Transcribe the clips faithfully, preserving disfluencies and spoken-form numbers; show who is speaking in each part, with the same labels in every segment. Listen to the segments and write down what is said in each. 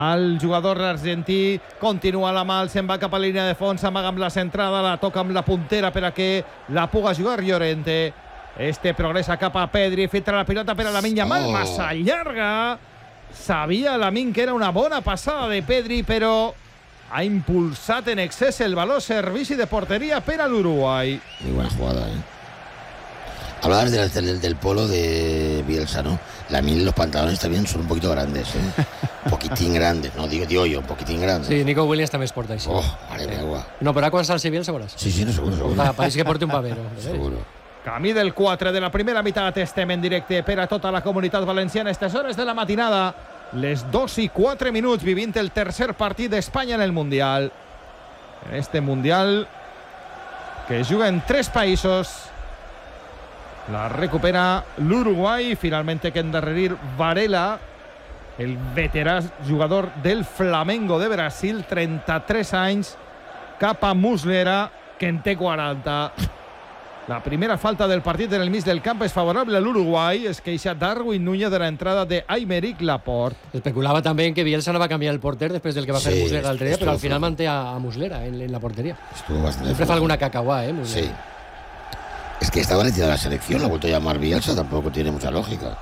Speaker 1: el jugador argentí, continua la mà, se'n va cap a la línia de fons, amaga amb la centrada, la toca amb la puntera per a que la puga jugar Llorente. Este progressa cap a Pedri, filtra la pilota per a Lamine Yamal, oh. massa llarga. Sabia Lamine que era una bona passada de Pedri, però ha impulsat en excés el valor, servici de porteria per a l'Uruguai.
Speaker 2: Muy buena jugada, ¿eh? Hablabas del, del, del polo de Bielsa, ¿no? Lamine, los pantalones también son un poquito grandes, ¿eh? Un poquitín grandes, no digo, digo yo, un poquitín grandes.
Speaker 3: Sí, Nico Williams també es porta així.
Speaker 2: Oh, mare meva.
Speaker 3: No, però quan s'alci Bielsa veuràs.
Speaker 2: Sí, sí, no, seguro, seguro.
Speaker 3: Ah, pareix que porti un pavero.
Speaker 2: Seguro.
Speaker 1: Camí del quatre de la primera meitat, estem en directe per a tota la comunitat valenciana. Estes hores de la matinada, les dos i quatre minuts, vivint el tercer partit d'Espanya en el Mundial. En este Mundial que juga en tres països. La recupera l'Uruguai. Finalment té que endarrerir Varela, el veterà jugador del Flamengo de Brasil, trenta-tres anys, cap a Muslera, que en té quaranta. La primera falta del partit en el mig del camp és favorable a l'Uruguai. Es queixa Darwin Núñez de la entrada de Aymeric Laporte.
Speaker 3: Especulava també en que Bielsa no va canviar el porter després del que va
Speaker 2: Sí,
Speaker 3: fer Muslera l'altre dia, però al final
Speaker 2: fue...
Speaker 3: manté a, a Muslera en, en la porteria.
Speaker 2: Estuvo bastante
Speaker 3: Siempre fa alguna cacahuá, ¿eh? Muslera.
Speaker 2: Sí. Es que estaba retirada de la selección, la ha vuelto a llamar Bielsa, tampoco tiene mucha lógica.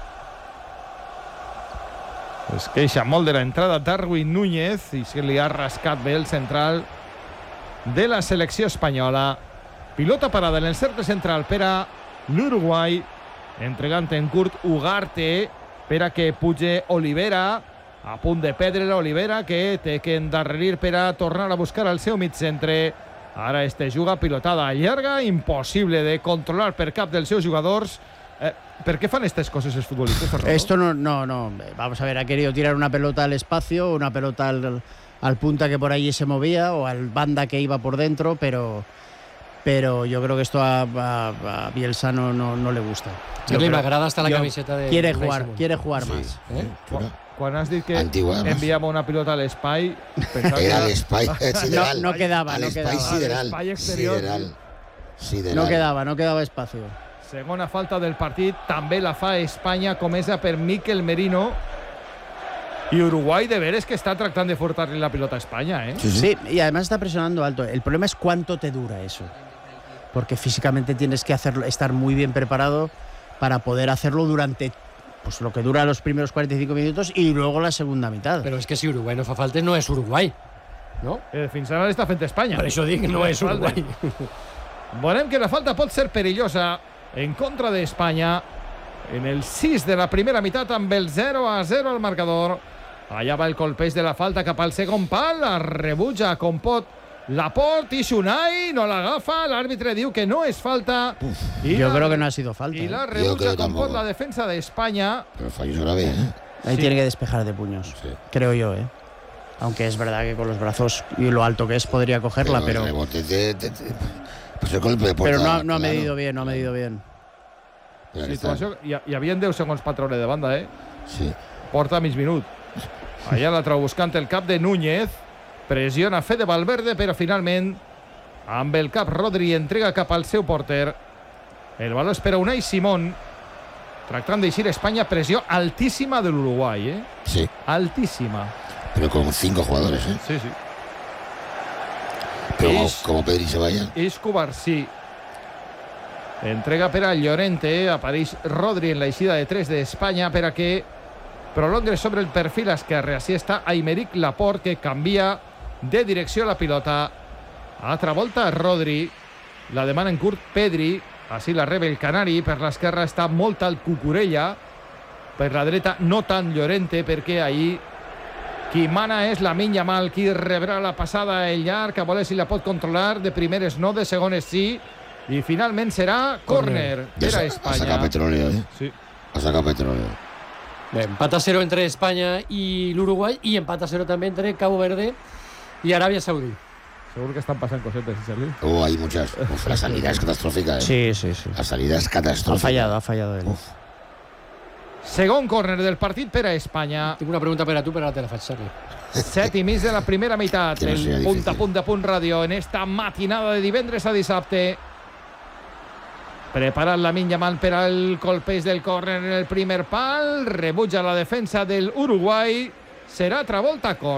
Speaker 1: Es queixa molt de la entrada Darwin Núñez i se li ha rascat bé el central de la selecció espanyola. Pilota parada en el cercle central per a l'Uruguai, entregant en curt Ugarte per a que puge Olivera, a punt de perdre l'Olivera, que té que endarrerir per a tornar a buscar el seu mig centre. Ara este juga pilotada llarga, impossible de controlar per cap dels seus jugadors. Eh, ¿Por qué fan estas cosas los futbolistas, Fernando?
Speaker 4: Esto no, no, no. Vamos a ver, ha querido tirar una pelota al espacio, una pelota al, al punta que por allí se movía o al banda que iba por dentro, pero, pero yo creo que esto a, a, a Bielsa no, no, no le gusta.
Speaker 3: Sí, le agrada hasta la camiseta de...
Speaker 4: Quiere jugar, quiere jugar
Speaker 2: Sí.
Speaker 4: más.
Speaker 2: ¿Eh?
Speaker 1: Quan has dit que
Speaker 2: Antigua,
Speaker 1: enviamos una pilota a l'espai,
Speaker 2: era l'espai sideral.
Speaker 4: No, no quedaba,
Speaker 2: Al
Speaker 4: no
Speaker 2: espai
Speaker 4: quedaba.
Speaker 2: sideral.
Speaker 1: L'espai exterior.
Speaker 2: Sideral. Sideral.
Speaker 4: No quedaba, no quedaba espacio.
Speaker 1: Segona falta del partit, també la fa Espanya, comesa per Mikel Merino. Y Uruguay de veres que está tratando de forzarle la pelota a España, ¿eh?
Speaker 4: Sí, sí. Sí, y además está presionando alto. El problema es cuánto te dura eso. Porque físicamente tienes que hacerlo, estar muy bien preparado para poder hacerlo durante pues lo que dura los primeros cuarenta y cinco minutos y luego la segunda mitad.
Speaker 3: Pero es que si Uruguay no fa faltes, no es Uruguay, no?
Speaker 1: Eh, fins ara està fent Espanya.
Speaker 3: Per això dic, no és Uruguai.
Speaker 1: Veurem que la falta pot ser perillosa en contra d'Espanya en el sis de la primera meitat amb el zero a zero al marcador. Allà va el colpeig de la falta cap al segon pal, la rebutja com pot Laporte i Xunay, no l'agafa, l'àrbitre diu que no és falta.
Speaker 4: Y Yo la, creo que no ha sido falta.
Speaker 1: Y la
Speaker 4: ¿eh?
Speaker 1: rebutja com pot la defensa d'Espanya.
Speaker 2: Pero fallo es grave, ¿eh?
Speaker 4: Ahí
Speaker 1: Sí.
Speaker 4: tiene que despejar de puños,
Speaker 2: Sí.
Speaker 4: creo yo, ¿eh? Aunque es verdad que con los brazos y lo alto que es podría cogerla, pero...
Speaker 2: el rebote te- te- te- pues el golpe de
Speaker 4: Pero
Speaker 2: portada,
Speaker 4: no, no ha
Speaker 2: claro.
Speaker 4: medido bien, no ha medido bien.
Speaker 2: Pero ahí está.
Speaker 1: Situació, hi, hi havia deu segons patrone de banda, eh?
Speaker 2: Sí.
Speaker 1: Porta mig minut. Allà la trau buscant el cap de Núñez. Pressiona Fede Valverde, però finalment amb el cap Rodri entrega cap al seu porter. El baló és per a Unai Simón. Tractant d'eixir Espanya, pressió altíssima de l'Uruguai, eh?
Speaker 2: Sí,
Speaker 1: Altíssima.
Speaker 2: pero con cinco jugadores, ¿eh?
Speaker 1: Sí, sí.
Speaker 2: Pero como,
Speaker 1: Es-
Speaker 2: como Pedri se vaya.
Speaker 1: Escobar, sí. Entrega per a Llorente. Apareix Rodri en l'eixida de tres d'Espanya per a que prolongue sobre el perfil esquerre. Així està Aymeric Laporte, que canvia de direcció la pilota. Altra volta Rodri. La demana en curt Pedri. Així la rebe el Canari. Per l'esquerra està molt alt Cucurella. Per la dreta no tant Llorente, perquè ahir qui mana és Lamine Yamal, qui rebrà la passada el llarg, a veure si la pot controlar. De primeres no, de segones sí. I finalment serà córner per
Speaker 2: Ya
Speaker 1: a
Speaker 2: sa- ha
Speaker 1: Espanya.
Speaker 2: sacado petróleo, ¿eh?
Speaker 1: Sí.
Speaker 2: Ha sacado petróleo.
Speaker 3: Bé, empat a cero entre Espanya i l'Uruguai i empat a cero també entre Cabo Verde i Aràbia Saudí.
Speaker 1: Segur que estan passant cosetes, Charlie.
Speaker 2: Oh, hay muchas. Uf, la salida es catastrófica, ¿eh?
Speaker 4: Sí, sí, sí.
Speaker 2: La salida es
Speaker 4: Ha
Speaker 2: catastrófica.
Speaker 4: fallado, ha fallado él.
Speaker 2: Uf.
Speaker 1: Segon córner del partit per a Espanya.
Speaker 3: Tinc una pregunta per a tu, però ara te la faig, Charlie.
Speaker 1: Set i mig de la primera meitat.
Speaker 2: Que no sea
Speaker 1: El
Speaker 2: difícil.
Speaker 1: punt a punt de punt ràdio en esta matinada de divendres a dissabte. Preparat Lamine Yamal per al colpeig del córner en el primer pal. Rebutja la defensa del Uruguai. serà Travolta Cor.